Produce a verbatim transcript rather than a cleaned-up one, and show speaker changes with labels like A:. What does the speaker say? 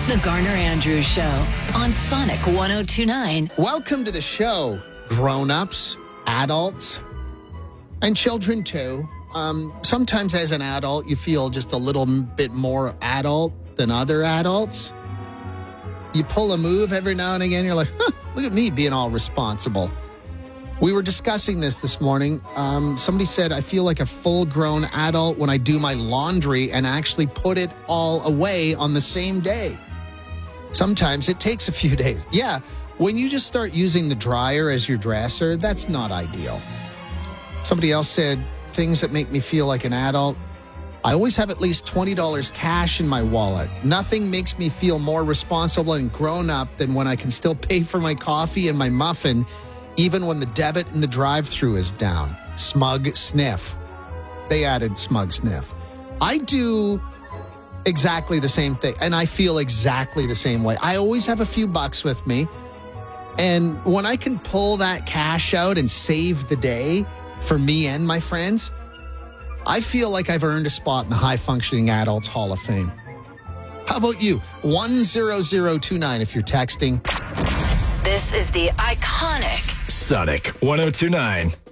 A: The Garner Andrews Show on Sonic one oh two point nine.
B: Welcome to the show, grown-ups, adults, and children too. Um, sometimes as an adult, you feel just a little bit more adult than other adults. You pull a move every now and again, you're like, huh, look at me being all responsible. We were discussing this this morning. Um, somebody said, I feel like a full-grown adult when I do my laundry and actually put it all away on the same day. Sometimes it takes a few days. Yeah, when you just start using the dryer as your dresser, that's not ideal. Somebody else said, things that make me feel like an adult. I always have at least twenty dollars cash in my wallet. Nothing makes me feel more responsible and grown up than when I can still pay for my coffee and my muffin, even when the debit in the drive-thru is down. Smug sniff. They added smug sniff. I do exactly the same thing, and I feel exactly the same way. I always have a few bucks with me, and when I can pull that cash out and save the day for me and my friends, I feel like I've earned a spot in the High Functioning Adults Hall of Fame. How about you? one zero zero two nine if you're texting.
A: This is the iconic
C: Sonic one oh two point nine.